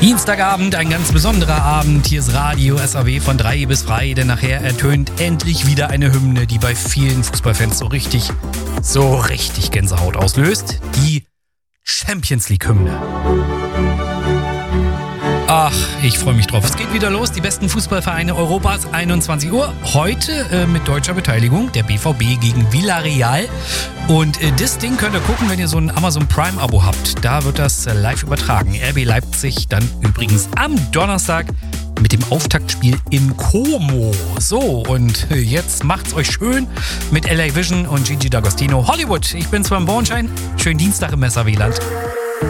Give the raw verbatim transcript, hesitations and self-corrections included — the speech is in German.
Dienstagabend, ein ganz besonderer Abend. Hier ist Radio S A W von drei bis frei, denn nachher ertönt endlich wieder eine Hymne, die bei vielen Fußballfans so richtig, so richtig Gänsehaut auslöst. Die Champions League-Hymne. Ach, ich freue mich drauf. Es geht wieder los. Die besten Fußballvereine Europas, einundzwanzig Uhr. Heute äh, mit deutscher Beteiligung. Der B V B gegen Villarreal. Und äh, das Ding könnt ihr gucken, wenn ihr so ein Amazon Prime-Abo habt. Da wird das äh, live übertragen. R B Leipzig dann übrigens am Donnerstag mit dem Auftaktspiel in Como. So, und äh, jetzt macht's euch schön mit L A Vision und Gigi D'Agostino. Hollywood, ich bin Sven Bornschein. Schönen Dienstag im S A W-Land.